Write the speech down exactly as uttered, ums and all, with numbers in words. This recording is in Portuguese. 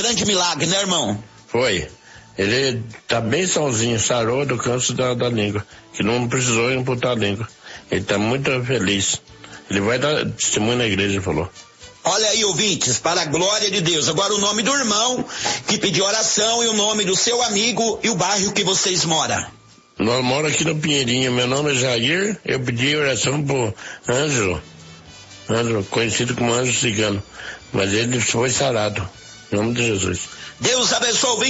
grande milagre, né, irmão? Foi. Ele tá bem sozinho, sarou do câncer da, da língua, que não precisou amputar a língua. Ele tá muito feliz. Ele vai dar testemunho na igreja, falou. Olha aí, ouvintes, para a glória de Deus. Agora o nome do irmão que pediu oração e o nome do seu amigo e o bairro que vocês moram. Nós moramos aqui no Pinheirinho. Meu nome é Jair. Eu pedi oração pro Ângelo. Ângelo, conhecido como Ângelo Cigano. Mas ele foi sarado. Em nome de Jesus. Deus abençoe.